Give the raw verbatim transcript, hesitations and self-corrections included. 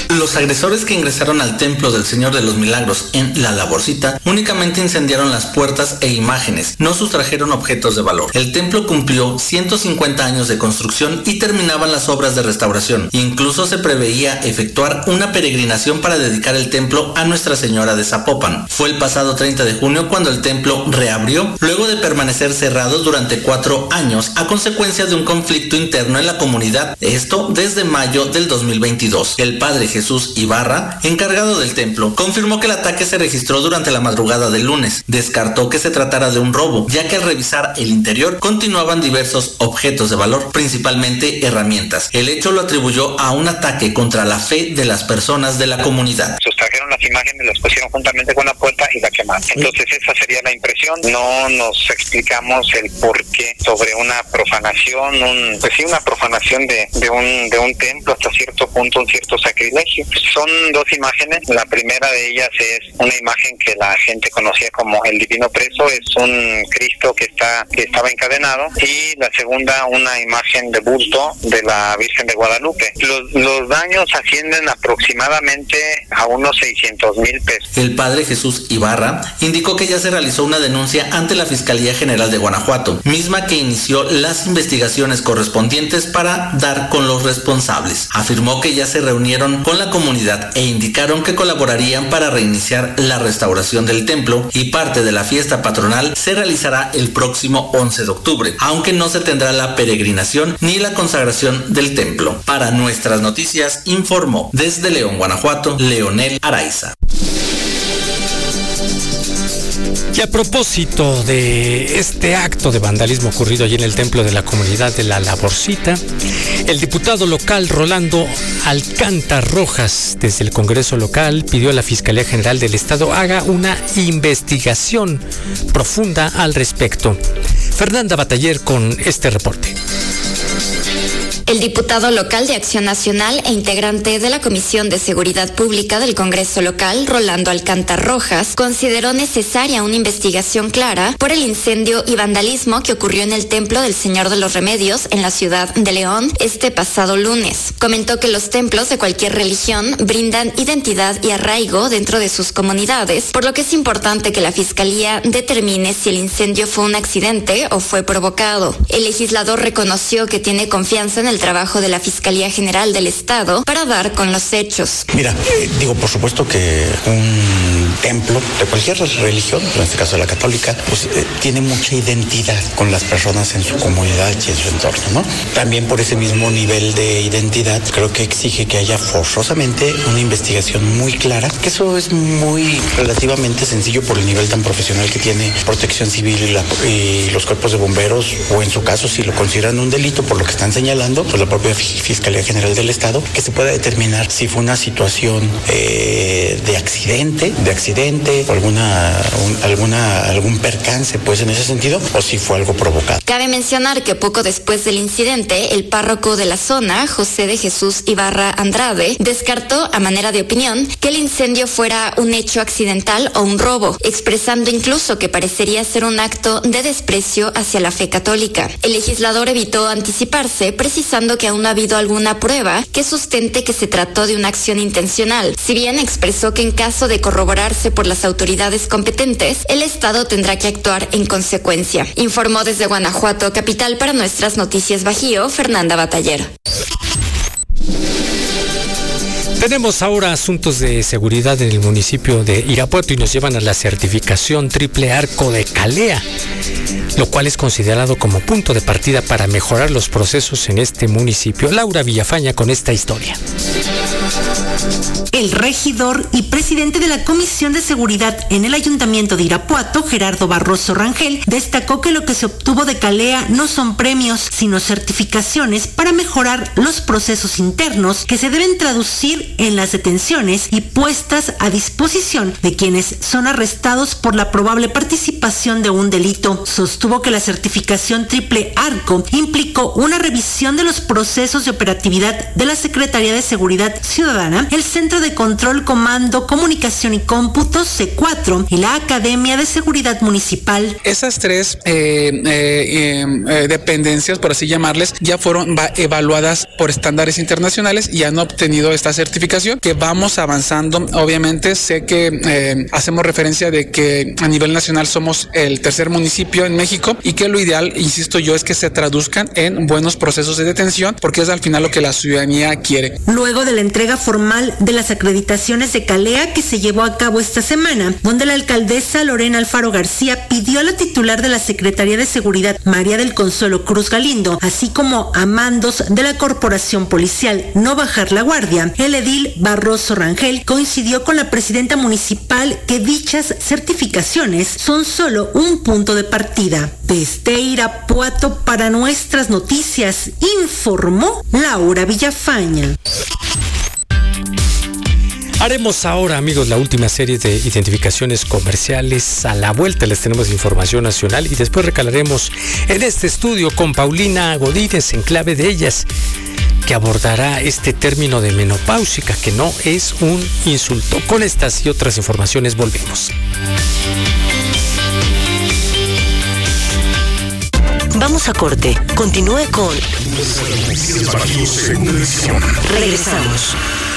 Los agresores que ingresaron al Templo del Señor de los Milagros en La Laborcita únicamente incendiaron las puertas e imágenes, no sustrajeron objetos de valor. El templo cumplió ciento cincuenta años de construcción y terminaban las obras de restauración. Incluso se preveía efectuar una peregrinación para dedicar el templo a Nuestra Señora de Zapopan. Fue el pasado treinta de junio cuando el templo reabrió, luego de permanecer cerrado durante cuatro años a consecuencia de un conflicto interno en la comunidad, esto desde mayo del dos mil veintidós. El padre Jesús Ibarra, encargado del templo, confirmó que el ataque se registró durante la madrugada del lunes. Descartó que se tratara de un robo, ya que al revisar el interior continuaban diversos objetos de valor, principalmente herramientas. El hecho lo atribuyó a un ataque contra la fe de las personas de la comunidad. Sustrajeron las imágenes, las pusieron juntamente con la puerta y la quemaron. Entonces esa sería la impresión. No nos explicamos el por qué sobre una profanación, un, pues sí, una profanación de, de un de un templo hasta cierto punto, un cierto sacrilegio. Son dos imágenes. La primera de ellas es una imagen que la gente conocía como el Divino Preso, es un Cristo que está que estaba encadenado, y la segunda una imagen de busto de la Virgen de Guadalupe. Los, los daños ascienden aproximadamente a unos seiscientos mil pesos. El padre Jesús Ibarra indicó que ya se realizó una denuncia ante la Fiscalía General de Guanajuato, misma que inició las investigaciones correspondientes para dar con los responsables. Afirmó que ya se reunieron con la comunidad e indicaron que colaborarían para reiniciar la restauración del templo, y parte de la fiesta patronal se realizará el próximo once de octubre, aunque no se tendrá la peregrinación ni la consagración del templo. Para Nuestras Noticias informó desde León, Guanajuato, Leonel Araiza. Y a propósito de este acto de vandalismo ocurrido allí en el templo de la comunidad de La Laborcita, el diputado local Rolando Alcántara Rojas, desde el Congreso local, pidió a la Fiscalía General del Estado haga una investigación profunda al respecto. Fernanda Bataller con este reporte. El diputado local de Acción Nacional e integrante de la Comisión de Seguridad Pública del Congreso local, Rolando Alcántara Rojas, consideró necesaria una investigación clara por el incendio y vandalismo que ocurrió en el Templo del Señor de los Remedios en la ciudad de León este pasado lunes. Comentó que los templos de cualquier religión brindan identidad y arraigo dentro de sus comunidades, por lo que es importante que la Fiscalía determine si el incendio fue un accidente o fue provocado. El legislador reconoció que tiene confianza en el trabajo de la Fiscalía General del Estado para dar con los hechos. Mira, eh, digo, por supuesto que un templo de cualquier religión, en este caso la católica, pues eh, tiene mucha identidad con las personas en su comunidad y en su entorno, ¿no? También por ese mismo nivel de identidad, creo que exige que haya forzosamente una investigación muy clara, que eso es muy relativamente sencillo por el nivel tan profesional que tiene Protección Civil y, la, y los cuerpos de bomberos, o en su caso, si lo consideran un delito por lo que están señalando, por la propia Fiscalía General del Estado, que se pueda determinar si fue una situación eh, de accidente, de accidente, o alguna, un, alguna, algún percance, pues en ese sentido, o si fue algo provocado. Cabe mencionar que poco después del incidente, el párroco de la zona, José de Jesús Ibarra Andrade, descartó a manera de opinión que el incendio fuera un hecho accidental o un robo, expresando incluso que parecería ser un acto de desprecio hacia la fe católica. El legislador evitó anticiparse, precisando que aún no ha habido alguna prueba que sustente que se trató de una acción intencional. Si bien expresó que en caso de corroborarse por las autoridades competentes, el Estado tendrá que actuar en consecuencia. Informó desde Guanajuato, capital, para Nuestras Noticias Bajío, Fernanda Bataller. Tenemos ahora asuntos de seguridad en el municipio de Irapuato y nos llevan a la certificación Triple Arco de Calea, lo cual es considerado como punto de partida para mejorar los procesos en este municipio. Laura Villafaña con esta historia. El regidor y presidente de la Comisión de Seguridad en el Ayuntamiento de Irapuato, Gerardo Barroso Rangel, destacó que lo que se obtuvo de Calea no son premios, sino certificaciones para mejorar los procesos internos que se deben traducir en las detenciones y puestas a disposición de quienes son arrestados por la probable participación de un delito. Sostuvo que la certificación Triple Arco implicó una revisión de los procesos de operatividad de la Secretaría de Seguridad Ciudadana Ciudadana, el Centro de Control, Comando, Comunicación y Cómputo, C cuatro, y la Academia de Seguridad Municipal. Esas tres eh, eh, eh, dependencias, por así llamarles, ya fueron evaluadas por estándares internacionales y han obtenido esta certificación, que vamos avanzando. Obviamente sé que eh, hacemos referencia de que a nivel nacional somos el tercer municipio en México y que lo ideal, insisto yo, es que se traduzcan en buenos procesos de detención, porque es al final lo que la ciudadanía quiere. Luego de la entrega formal de las acreditaciones de Calea que se llevó a cabo esta semana, donde la alcaldesa Lorena Alfaro García pidió a la titular de la Secretaría de Seguridad, María del Consuelo Cruz Galindo, así como a mandos de la Corporación Policial, no bajar la guardia, el edil Barroso Rangel coincidió con la presidenta municipal que dichas certificaciones son solo un punto de partida. Desde Irapuato para Nuestras Noticias, informó Laura Villafaña. Haremos ahora, amigos, la última serie de identificaciones comerciales. A la vuelta les tenemos información nacional y después recalaremos en este estudio con Paulina Godínez en clave de ellas, que abordará este término de menopáusica, que no es un insulto. Con estas y otras informaciones volvemos. Vamos a corte. Continúe con... Regresamos.